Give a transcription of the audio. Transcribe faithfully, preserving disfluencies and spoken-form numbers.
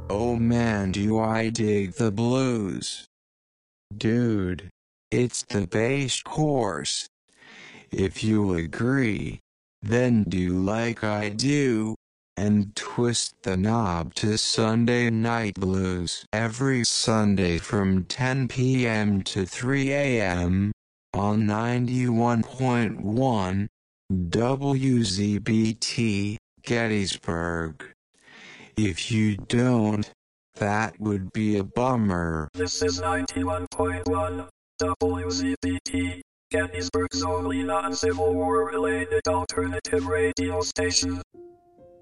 Oh man, do I dig the blues. Dude, it's the bass course. If you agree, then do like I do, and twist the knob to Sunday Night Blues every Sunday from ten p m to three a m on ninety-one point one W Z B T, Gettysburg. If you don't, that would be a bummer. This is ninety-one point one W Z B T, Gettysburg's only non-Civil War related alternative radio station.